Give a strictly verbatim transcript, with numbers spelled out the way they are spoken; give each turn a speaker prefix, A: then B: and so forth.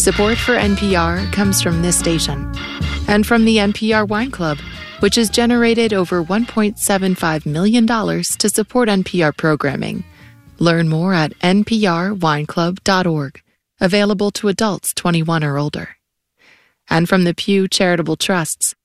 A: Support for N P R comes from this station and from the N P R Wine Club, which has generated over one point seven five million dollars to support N P R programming. Learn more at n p r wine club dot org. Available to adults twenty-one or older. And from the Pew Charitable Trusts,